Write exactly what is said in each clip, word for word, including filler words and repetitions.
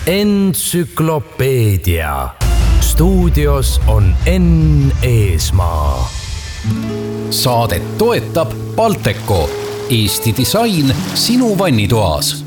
Entsüklopeedia. Stuudios on Enn Eesmaa. Saadet toetab Balteco, Eesti disain sinu vannitoas.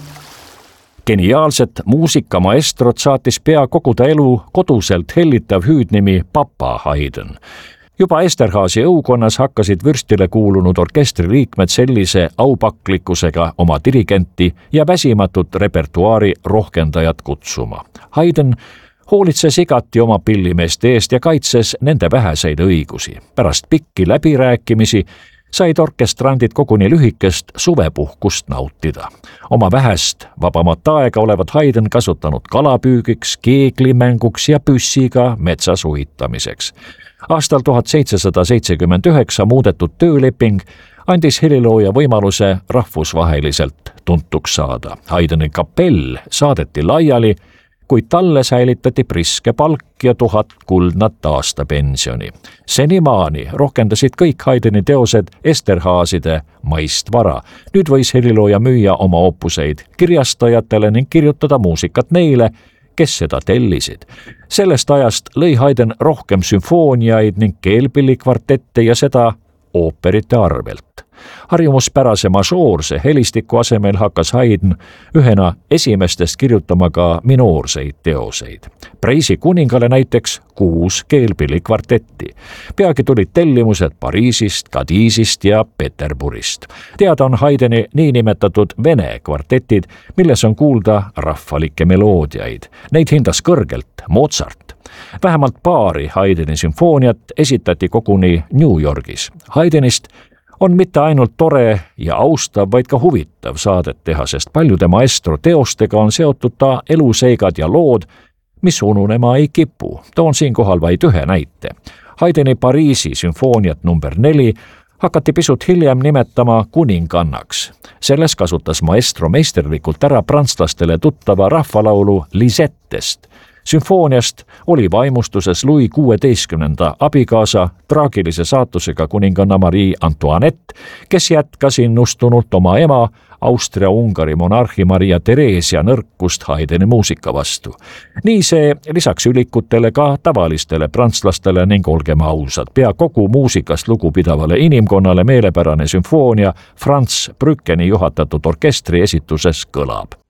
Geniaalset muusikamaestrot saatis pea kogu ta elu koduselt hellitav hüüdnimi Papa Haydn. Juba Esterhazy õukonnas hakkasid vürstile kuulunud orkestriliikmed sellise aupaklikkusega oma dirigenti ja väsimatut repertuaari rohkendajat kutsuma. Haydn hoolitses igati oma pillimeeste eest ja kaitses nende väheseid õigusi. Pärast pikki läbirääkimisi said orkestrandid koguni lühikest suvepuhkust nautida. Oma vähest vabamat aega olevat Haydn kasutanud kalapüügiks, keeglimänguks ja püssiga metsas uitamiseks. Aastal tuhat seitsesada seitsekümmend üheksa muudetud tööleping andis helilooja võimaluse rahvusvaheliselt tuntuks saada. Haydni kapell saadeti laiali, kuid talle säilitati priske palk ja tuhat kuldnat aastapensioni. Senimaani rohkendasid kõik Haydni teosed Esterhazyde maist vara. Nüüd võis helilooja müüa oma opuseid kirjastajatele ning kirjutada muusikat neile, kes seda tellisid. Sellest ajast lõi Haydn rohkem sümfooniaid ning keelpillikvartette ja seda ooperite arvelt. Harjumuspärase mažoorse helistiku asemel hakkas Haydn ühena esimestest kirjutama ka minoorseid teoseid. Preisi kuningale näiteks kuus keelpillikvartetti. Peagi tulid tellimused Pariisist, Kadisist ja Peterburist. Teada on Haydni niinimetatud vene kvartetid, milles on kuulda rahvalikke meloodiaid. Neid hindas kõrgelt Mozart. Vähemalt paari Haydni sümfooniat esitati koguni New Yorgis. Haydnist on mitte ainult tore ja austav, vaid ka huvitav saadet teha, sest paljude maestro teostega on seotud ta eluseigad ja lood, mis ununema ei kipu. Toon siinkohal vaid ühe näite. Haydni Pariisi sümfooniat number neli hakati pisut hiljem nimetama kuningannaks. Selles kasutas maestro meisterlikult ära prantslastele tuttava rahvalaulu Lisettest. Sümfooniast oli vaimustuses Louis kuueteistkümnenda abikaasa traagilise saatusega kuninganna Marie Antoinette, kes jätkas innustunult oma ema, Austria-Ungari monarhi Maria Theresia nõrkust Haydni muusika vastu. Nii see lisaks ülikutele ka tavalistele prantslastele ning olgem ausad, pea kogu muusikast lugupidavale inimkonnale meelepärane sümfoonia Franz Brückeni juhatatud orkestri esituses kõlab.